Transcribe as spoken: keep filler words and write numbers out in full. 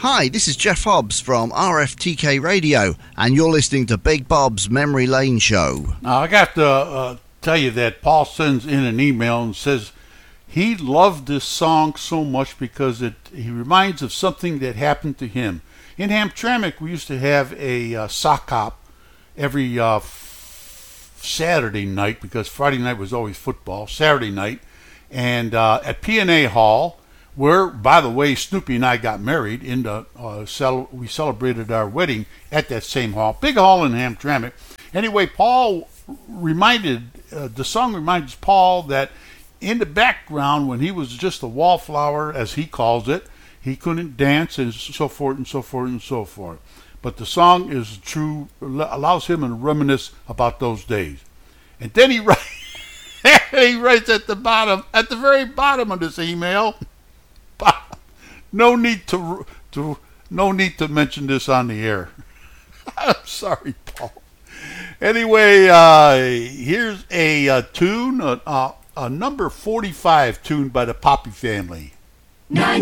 Hi, this is Jeff Hobbs from R F T K Radio, and you're listening to Big Bob's Memory Lane Show. Now, I got to uh, tell you that Paul sends in an email and says he loved this song so much because it he reminds of something that happened to him. In Hamtramck, we used to have a uh, sock hop every uh, f- Saturday night, because Friday night was always football, Saturday night, and uh, at P and A Hall, where, by the way, Snoopy and I got married. In the uh, cel- we celebrated our wedding at that same hall, big hall in Hamtramck. Anyway, Paul reminded, uh, the song reminds Paul that in the background, when he was just a wallflower, as he calls it, he couldn't dance and so forth and so forth and so forth. But the song is true, allows him to reminisce about those days. And then he writes, he writes at the bottom, at the very bottom of this email, no need to to no need to mention this on the air. I'm sorry, Paul. Anyway, uh, here's a, uh tune, a, a, a number forty-five tune by the Poppy Family. Nine.